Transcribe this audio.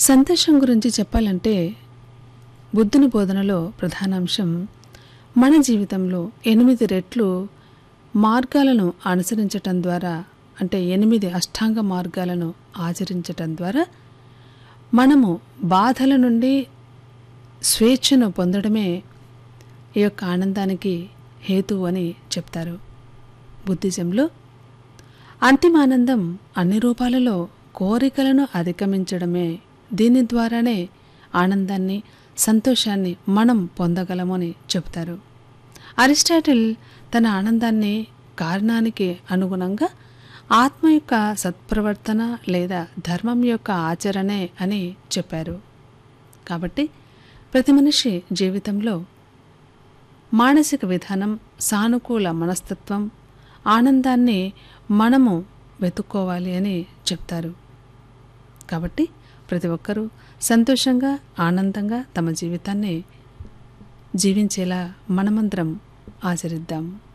సంతోషం గురించి చెప్పాలంటే బుద్ధుని బోధనలో ప్రధానాంశం మన జీవితంలో 8 రెట్లు మార్గాలను అనుసరించటం ద్వారా, అంటే 8 అష్టాంగ మార్గాలను ఆచరించటం ద్వారా మనము బాధల నుండి స్వేచ్ఛను పొందడమే ఈ యొక్క ఆనందానికి హేతువు అని చెప్తారు. బుద్ధిజంలో అంతిమ ఆనందం అన్ని రూపాలలో కోరికలను అధిగమించడమే. దీని ద్వారానే ఆనందాన్ని, సంతోషాన్ని మనం పొందగలమని చెప్తారు. అరిస్టాటిల్ తన ఆనందాన్ని కారణానికి అనుగుణంగా ఆత్మ యొక్క సత్ప్రవర్తన లేదా ధర్మం యొక్క ఆచరణే అని చెప్పారు. కాబట్టి ప్రతి మనిషి జీవితంలో మానసిక విధానం, సానుకూల మనస్తత్వం, ఆనందాన్ని మనము వెతుక్కోవాలి అని చెప్తారు. కాబట్టి ప్రతి ఒక్కరూ సంతోషంగా, ఆనందంగా తమ జీవితాన్ని జీవించేలా మనమందరం ఆచరిద్దాం.